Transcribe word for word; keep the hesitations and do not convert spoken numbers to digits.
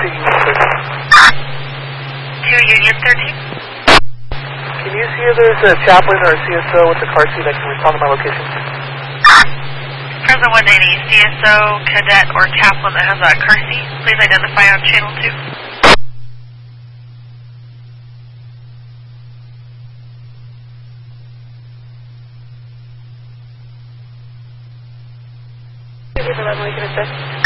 two Union thirteen. two Union thirteen. Can you see if there's a chaplain or a C S O with a car seat that can respond to my location? Present one eighty, C S O, cadet, or chaplain that has a car seat, please identify on channel two. Give me the runway, can I say?